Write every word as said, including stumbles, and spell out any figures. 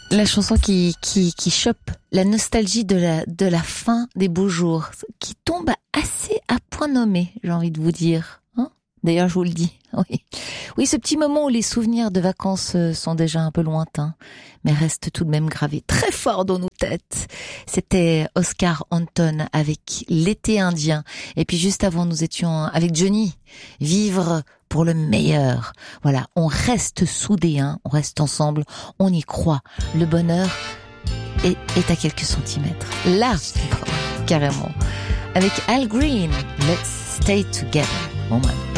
La chanson qui, qui, qui chope la nostalgie de la, de la fin des beaux jours, qui tombe assez à point nommé, j'ai envie de vous dire. Hein, d'ailleurs, je vous le dis. Oui. Oui, ce petit moment où les souvenirs de vacances sont déjà un peu lointains, mais restent tout de même gravés très fort dans nos têtes. C'était Oscar Anton avec L'été indien. Et puis juste avant, nous étions avec Johnny. Vivre pour le meilleur. Voilà, on reste soudés, hein, on reste ensemble, on y croit. Le bonheur est, est à quelques centimètres. Là, carrément. Avec Al Green, Let's Stay Together. Bon, ouais.